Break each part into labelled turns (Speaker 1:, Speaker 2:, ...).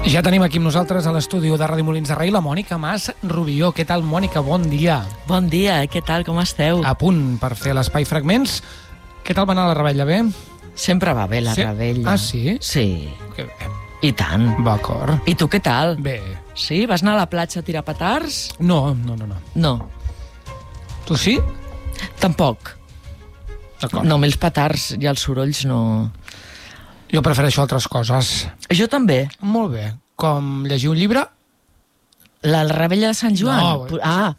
Speaker 1: Ja tenim aquí amb nosaltres a l'estudi de Ràdio Molins de Rei la Mònica Mas Rubió. Què tal, Mònica? Bon dia.
Speaker 2: Bon dia, què tal, com esteu?
Speaker 1: A punt per fer l'Espai Fragments. Què tal va anar la rebella, bé?
Speaker 2: Sempre va bé la rebella.
Speaker 1: Ah, sí?
Speaker 2: Sí.
Speaker 1: Que bé.
Speaker 2: I tant.
Speaker 1: D'acord.
Speaker 2: I tu què tal?
Speaker 1: Bé.
Speaker 2: Sí? Vas anar a la platja a tirar petards?
Speaker 1: No.
Speaker 2: No.
Speaker 1: Tu sí?
Speaker 2: Tampoc.
Speaker 1: D'acord.
Speaker 2: No, a mi els petards i els sorolls no...
Speaker 1: Jo prefereixo altres coses.
Speaker 2: Jo també.
Speaker 1: Molt bé. Com llegir un llibre?
Speaker 2: La rebella de Sant Joan?
Speaker 1: No.
Speaker 2: Ah.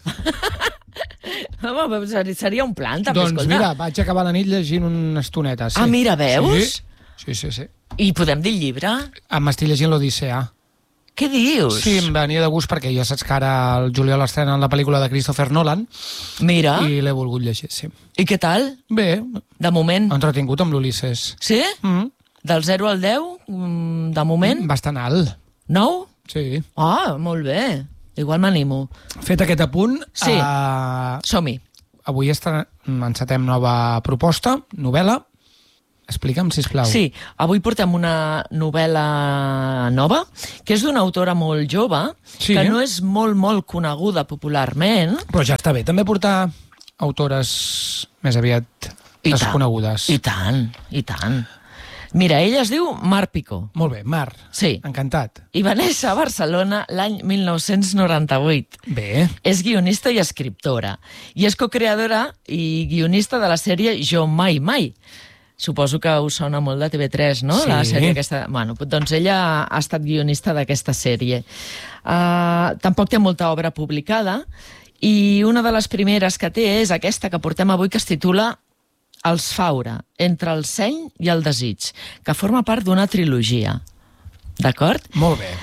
Speaker 2: Home, seria un plan, també,
Speaker 1: Doncs
Speaker 2: escolta.
Speaker 1: mira, vaig acabar la nit llegint una estoneta. Sí.
Speaker 2: Ah, mira, veus?
Speaker 1: Sí.
Speaker 2: I podem dir llibre?
Speaker 1: M'estic llegint l'Odissea.
Speaker 2: Què dius?
Speaker 1: Sí, em venia de gust perquè ja saps que ara el juliol estrenen la pel·lícula de Christopher Nolan.
Speaker 2: Mira.
Speaker 1: I l'he volgut llegir, sí.
Speaker 2: I què tal?
Speaker 1: Bé.
Speaker 2: De moment?
Speaker 1: Entretingut amb l'Ulisses.
Speaker 2: Sí? Del 0 al 10, de moment?
Speaker 1: Bastant alt.
Speaker 2: 9?
Speaker 1: Sí.
Speaker 2: Ah, molt bé. Igual m'animo.
Speaker 1: Fet aquest apunt...
Speaker 2: Sí. Som-hi.
Speaker 1: Avui encetem nova proposta, novel·la. Explica'm, sisplau.
Speaker 2: Sí, avui portem una novel·la nova, que és d'una autora molt jove,
Speaker 1: Sí.
Speaker 2: que no és molt coneguda popularment.
Speaker 1: Però ja està bé també portar autores més aviat desconegudes.
Speaker 2: I tant. Mira, ella es diu Mar Picó.
Speaker 1: Molt bé, Mar.
Speaker 2: Sí.
Speaker 1: Encantat.
Speaker 2: I va néixer a Barcelona l'any 1998.
Speaker 1: Bé.
Speaker 2: És guionista i escriptora. I és cocreadora i guionista de la sèrie Jo Mai Mai. Suposo que us sona molt de TV3, no?
Speaker 1: Sí.
Speaker 2: La sèrie aquesta... Bueno, doncs ella ha estat guionista d'aquesta sèrie. Tampoc té molta obra publicada i una de les primeres que té és aquesta que portem avui, que es titula Els Faura, entre el seny i el desig, que forma part d'una trilogia. D'acord?
Speaker 1: Molt bé.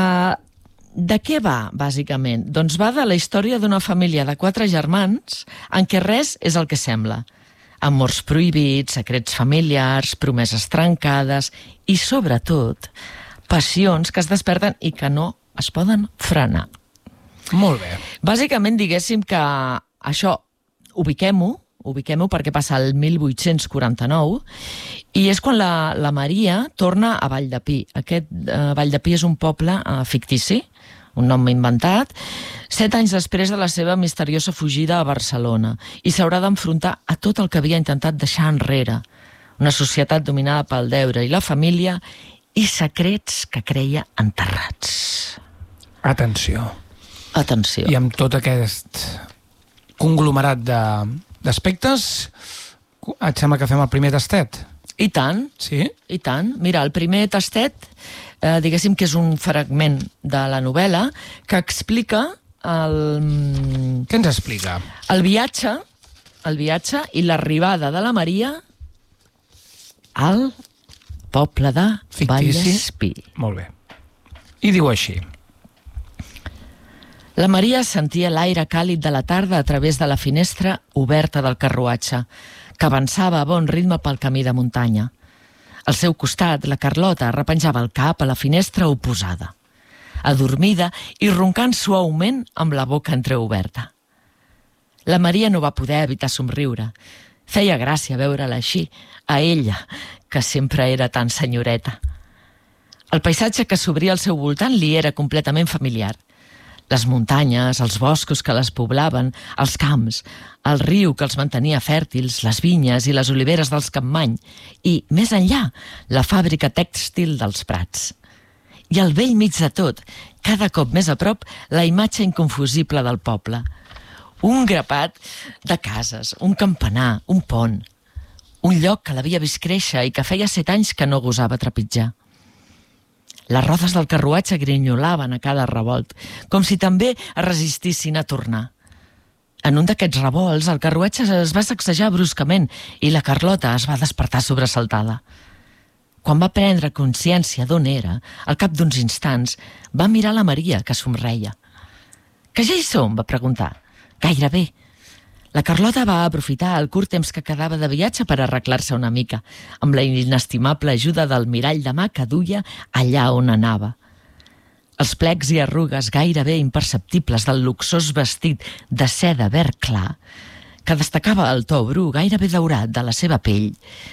Speaker 2: De què va, bàsicament? Doncs va de la història d'una família de 4 germans en què res és el que sembla. Amors prohibits, secrets familiars, promeses trencades i, sobretot, passions que es desperten i que no es poden frenar.
Speaker 1: Molt bé.
Speaker 2: Bàsicament, diguéssim que això, ubiquem-ho perquè passa el 1849, i és quan la Maria torna a Valldepí. Aquest Valldepí és un poble fictici, un nom inventat, 7 anys després de la seva misteriosa fugida a Barcelona, i s'haurà d'enfrontar a tot el que havia intentat deixar enrere. Una societat dominada pel deure i la família i secrets que creia enterrats.
Speaker 1: Atenció.
Speaker 2: Atenció.
Speaker 1: I amb tot aquest conglomerat d'aspectes, et sembla que fem el primer tastet?
Speaker 2: I tant.
Speaker 1: Sí?
Speaker 2: I tant. Mira, el primer tastet, diguéssim que és un fragment de la novel·la que explica
Speaker 1: Què ens explica?
Speaker 2: el viatge i l'arribada de la Maria al poble de Vallespí.
Speaker 1: Molt bé. I diu així.
Speaker 2: La Maria sentia l'aire càlid de la tarda a través de la finestra oberta del carruatge, que avançava a bon ritme pel camí de muntanya. Al seu costat, la Carlota repenjava el cap a la finestra oposada, adormida i roncant suaument amb la boca entreoberta. La Maria no va poder evitar somriure. Feia gràcia veure-la així, a ella, que sempre era tan senyoreta. El paisatge que s'obria al seu voltant li era completament familiar. Les muntanyes, els boscos que les poblaven, els camps, el riu que els mantenia fèrtils, les vinyes i les oliveres dels Capmany i, més enllà, la fàbrica tèxtil dels Prats. I al vell mig de tot, cada cop més a prop, la imatge inconfusible del poble. Un grapat de cases, un campanar, un pont. Un lloc que l'havia vist créixer i que feia 7 anys que no gosava trepitjar. Les rodes del carruatge grinyolaven a cada revolt, com si també es resistissin a tornar. En un d'aquests revolts, el carruatge es va sacsejar bruscament i la Carlota es va despertar sobresaltada. Quan va prendre consciència d'on era, al cap d'uns instants, va mirar la Maria, que somreia. «Que ja hi som?», va preguntar. «Gairebé». La Carlota va aprofitar el curt temps que quedava de viatge per arreglar-se una mica, amb la inestimable ajuda del mirall de mà que duia allà on anava. Els plecs i arrugues gairebé imperceptibles del luxós vestit de seda verd clar, que destacava el to bru gairebé daurat de la seva pell,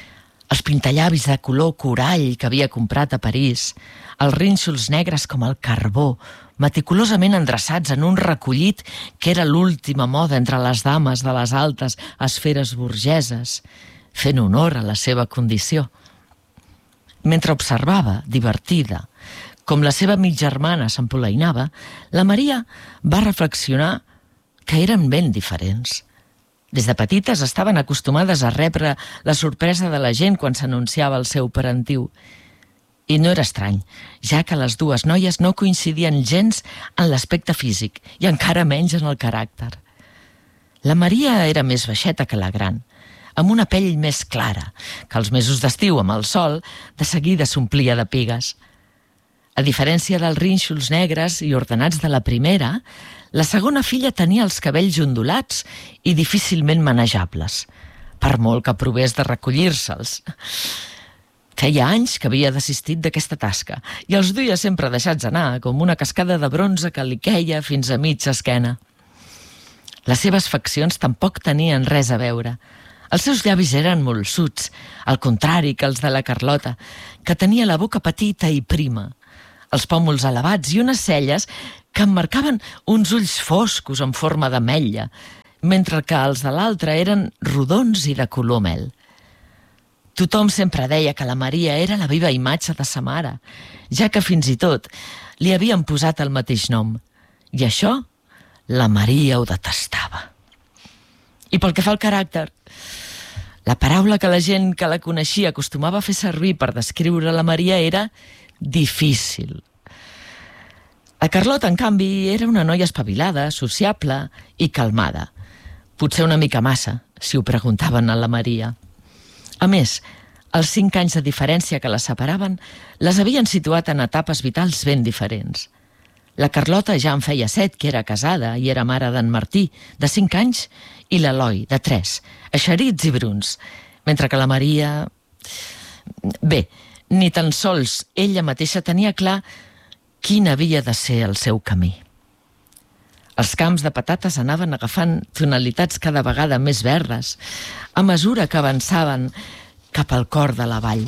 Speaker 2: els pintallavis de color corall que havia comprat a París, els rínxols negres com el carbó, meticulosament endreçats en un recollit que era l'última moda entre les dames de les altes esferes burgeses, fent honor a la seva condició. Mentre observava, divertida, com la seva mitgermana s'empolainava, la Maria va reflexionar que eren ben diferents. Des de petites estaven acostumades a rebre la sorpresa de la gent quan s'anunciava el seu parentiu. I no era estrany, ja que les dues noies no coincidien gens en l'aspecte físic i encara menys en el caràcter. La Maria era més baixeta que la gran, amb una pell més clara, que als mesos d'estiu amb el sol de seguida s'omplia de pigues. A diferència dels rínxols negres i ordenats de la primera, la segona filla tenia els cabells ondulats i difícilment manejables, per molt que provés de recollir-se'ls. Feia anys que havia desistit d'aquesta tasca i els duia sempre deixats anar, com una cascada de bronze que li queia fins a mitja esquena. Les seves faccions tampoc tenien res a veure. Els seus llavis eren molsuts, al contrari que els de la Carlota, que tenia la boca petita i prima, els pòmuls elevats i unes celles que emmarcaven uns ulls foscos en forma d'ametlla, mentre que els de l'altra eren rodons i de color mel. Tothom sempre deia que la Maria era la viva imatge de sa mare, ja que fins i tot li havien posat el mateix nom. I això, la Maria ho detestava. I pel que fa al caràcter, la paraula que la gent que la coneixia acostumava a fer servir per descriure la Maria era difícil. La Carlota, en canvi, era una noia espavilada, sociable i calmada. Potser una mica massa, si ho preguntaven a la Maria. A més, els 5 anys de diferència que la separaven les havien situat en etapes vitals ben diferents. La Carlota ja en feia 7, que era casada i era mare d'en Martí, de 5 anys, i l'Eloi, de 3, eixerits i bruns, mentre que la Maria... Bé, ni tan sols ella mateixa tenia clar quin havia de ser el seu camí. Els camps de patates anaven agafant tonalitats cada vegada més verdes a mesura que avançaven cap al cor de la vall.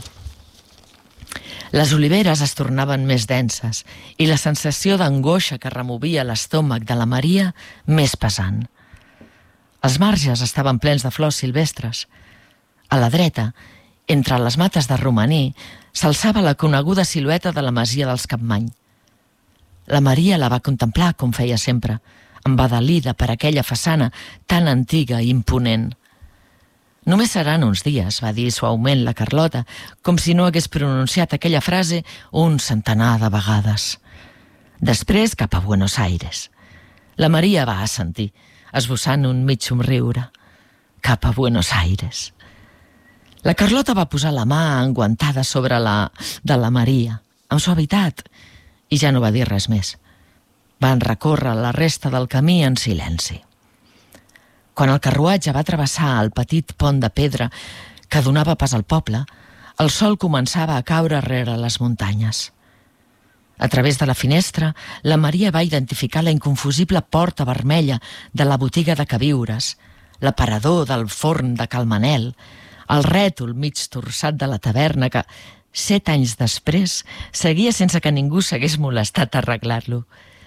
Speaker 2: Les oliveres es tornaven més denses i la sensació d'angoixa que removia l'estómac de la Maria més pesant. Els marges estaven plens de flors silvestres. A la dreta, entre les mates de romaní, s'alçava la coneguda silueta de la masia dels Capmany. La Maria la va contemplar com feia sempre, embadalida per aquella façana tan antiga i imponent. Només seran uns dies, va dir suaument la Carlota, com si no hagués pronunciat aquella frase un centenar de vegades. Després cap a Buenos Aires. La Maria va assentir, esbossant un mig somriure. Cap a Buenos Aires. La Carlota va posar la mà enguantada sobre de la Maria, amb suavitat, i ja no va dir res més. Van recórrer la resta del camí en silenci. Quan el carruatge va travessar el petit pont de pedra que donava pas al poble, el sol començava a caure rere les muntanyes. A través de la finestra, la Maria va identificar la inconfusible porta vermella de la botiga de queviures, l'aparador del forn de Cal Manel, el rètol mig torçat de la taverna que, 7 anys després, seguia sense que ningú s'hagués molestat a arreglar-lo.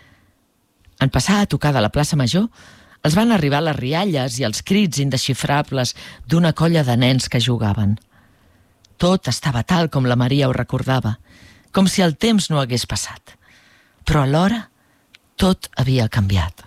Speaker 2: En passar a tocar de la plaça Major, els van arribar les rialles i els crits indesxifrables d'una colla de nens que jugaven. Tot estava tal com la Maria ho recordava, com si el temps no hagués passat. Però alhora tot havia canviat.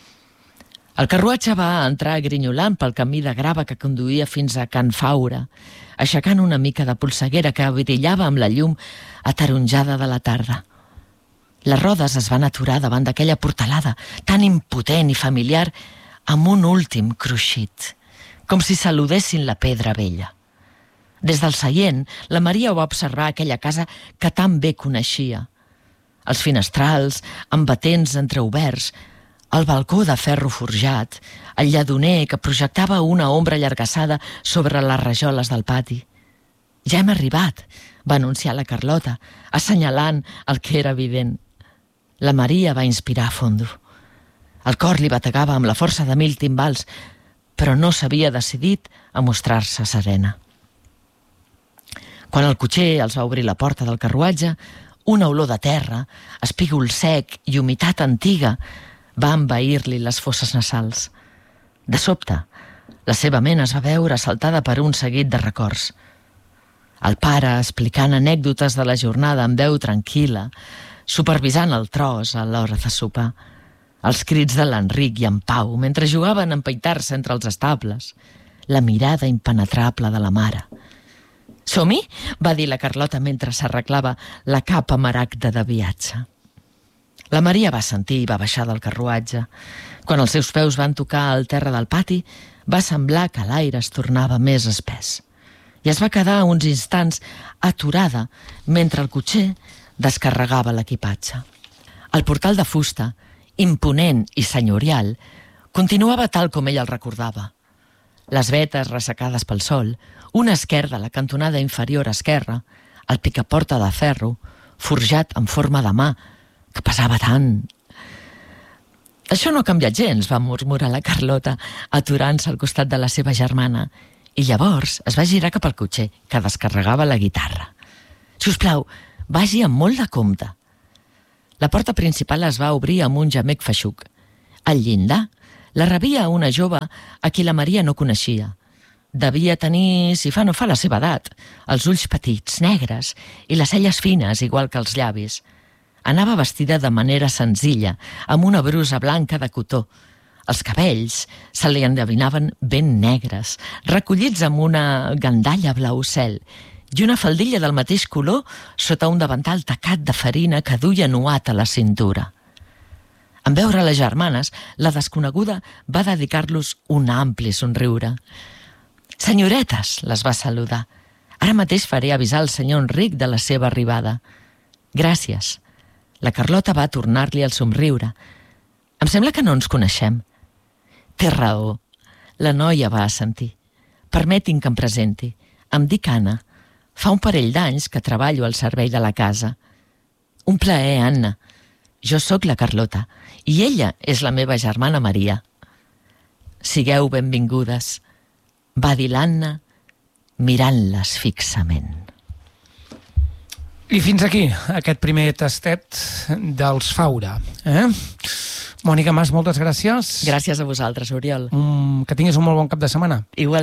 Speaker 2: El carruatge va entrar grinyolant pel camí de grava que conduïa fins a Can Faura, aixecant una mica de polseguera que brillava amb la llum ataronjada de la tarda. Les rodes es van aturar davant d'aquella portalada tan impotent i familiar amb un últim cruixit, com si saludessin la pedra vella. Des del seient, la Maria va observar aquella casa que tan bé coneixia. Els finestrals, amb batents entreoberts, el balcó de ferro forjat, el lladoner que projectava una ombra allargassada sobre les rajoles del pati. «Ja hem arribat», va anunciar la Carlota, assenyalant el que era evident. La Maria va inspirar a fondo. El cor li bategava amb la força de 1000 timbals, però no s'havia decidit a mostrar-se serena. Quan el cotxer els va obrir la porta del carruatge, una olor de terra, espígol sec i humitat antiga va envair-li les fosses nasals. De sobte, la seva ment es va veure assaltada per un seguit de records. El pare explicant anècdotes de la jornada amb veu tranquil·la, supervisant el tros a l'hora de sopar, els crits de l'Enric i en Pau mentre jugaven a empaitar-se entre els estables, la mirada impenetrable de la mare. «Som-hi?» va dir la Carlota mentre s'arreglava la capa maragda de viatge. La Maria va sentir i va baixar del carruatge. Quan els seus peus van tocar al terra del pati, va semblar que l'aire es tornava més espès. I es va quedar uns instants aturada mentre el cotxer descarregava l'equipatge. El portal de fusta, imponent i senyorial, continuava tal com ell el recordava. Les vetes ressecades pel sol, una esquerda a la cantonada inferior esquerra, el picaporta de ferro, forjat en forma de mà, que pesava tant. «Això no ha canviat gens», va murmurar la Carlota, aturant-se al costat de la seva germana, i llavors es va girar cap al cotxer, que descarregava la guitarra. «Si us plau, vagi amb molt de compte». La porta principal es va obrir amb un gemec feixuc. Al llindar la rebia una jove a qui la Maria no coneixia. Devia tenir, si fa no fa, la seva edat, els ulls petits, negres, i les celles fines, igual que els llavis. Anava vestida de manera senzilla, amb una brusa blanca de cotó. Els cabells se li endevinaven ben negres, recollits amb una gandalla blau cel, i una faldilla del mateix color sota un davantal tacat de farina que duia nuat a la cintura. En veure les germanes, la desconeguda va dedicar-los un ampli somriure. «Senyoretes», les va saludar. «Ara mateix faré avisar el senyor Enric de la seva arribada». «Gràcies». La Carlota va tornar-li el somriure. «Em sembla que no ens coneixem». «Té raó». La noia va assentir. «Permetin que em presenti. Em dic Anna. Fa un parell d'anys que treballo al servei de la casa». «Un plaer, Anna. Jo sóc la Carlota i ella és la meva germana Maria». «Sigueu benvingudes», va dir l'Anna, mirant-les fixament.
Speaker 1: I fins aquí, aquest primer tastet dels Faura. Mònica Mas, moltes gràcies.
Speaker 2: Gràcies a vosaltres, Oriol.
Speaker 1: Que tinguis un molt bon cap de setmana.
Speaker 2: Igual.